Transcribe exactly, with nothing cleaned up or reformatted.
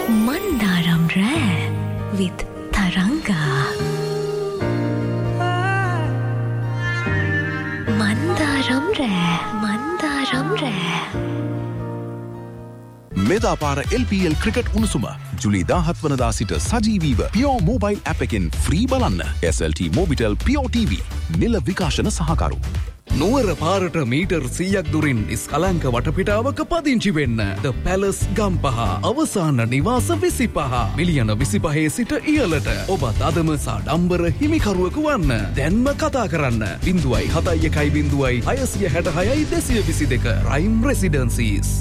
Mandaram Rare with Taranga. Mandaram Rare, Mandaram Rare. මෙදාපාර L P L cricket උණුසුම ජුලි දාහත් වනදා සිට සජීවීව පියෝ mobile app එකෙන් free බලන්න. S L T Mobitel Pure T V නිල විකාශන සහකරු. නුවර පාරට metre සීයක් දුරින් ඉස්කලංක වටපිටාවක පදිංචි වෙන්න. The Palace ගම්පහ අවසාන නිවාස විසිපහ මිලියන විසිපහේ සිට ඉහළට. ඔබත් අදම සාඩම්බර හිමිකරුවෙකු වන්න. දැන්ම කතා කරන්න බිංදුවයි හතයි එකයි බිංදුවයි හයසිය හැට හයයි දෙසිය විසි දෙක Prime Residencies.